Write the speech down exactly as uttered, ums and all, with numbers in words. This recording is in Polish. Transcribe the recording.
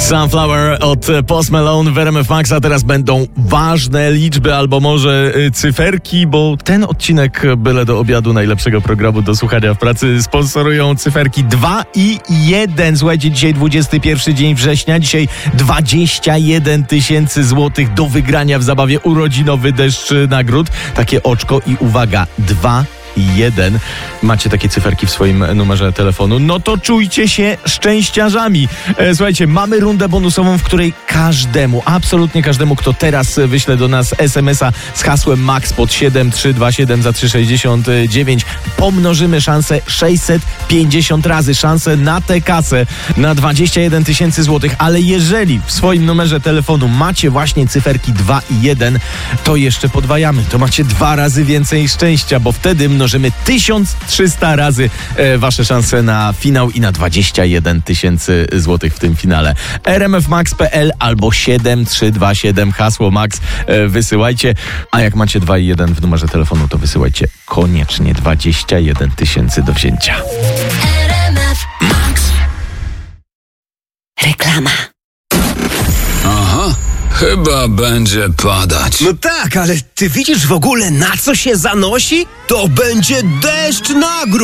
Sunflower od Post Malone w R M F Max, a teraz będą ważne liczby albo może cyferki, bo ten odcinek byle do obiadu najlepszego programu do słuchania w pracy sponsorują cyferki dwa i jeden. Słuchajcie, dzisiaj dwudziesty pierwszy dzień września, dzisiaj dwadzieścia jeden tysięcy złotych do wygrania w zabawie urodzinowy deszcz nagród. Takie oczko i uwaga, dwa i jeden. Macie takie cyferki w swoim numerze telefonu, no to czujcie się szczęściarzami. E, słuchajcie, mamy rundę bonusową, w której każdemu, absolutnie każdemu, kto teraz wyśle do nas es em es a z hasłem MAX pod siedem trzy dwa siedem za trzy sześćdziesiąt dziewięć, pomnożymy szansę sześćset pięćdziesiąt razy, szansę na tę kasę, na dwadzieścia jeden tysięcy złotych, ale jeżeli w swoim numerze telefonu macie właśnie cyferki dwa i jeden, to jeszcze podwajamy, to macie dwa razy więcej szczęścia, bo wtedy mnożymy tysiąc trzysta razy e, wasze szanse na finał i na dwadzieścia jeden tysięcy złotych w tym finale. R M F Max kropka p l albo siedem trzy dwa siedem, hasło MAX e, wysyłajcie, a jak macie dwa i jeden w numerze telefonu, to wysyłajcie koniecznie dwadzieścia jeden tysięcy do wzięcia. R M F Max. Reklama. Aha, chyba będzie padać. No tak, ale ty widzisz w ogóle, na co się zanosi? To będzie deszcz nagród!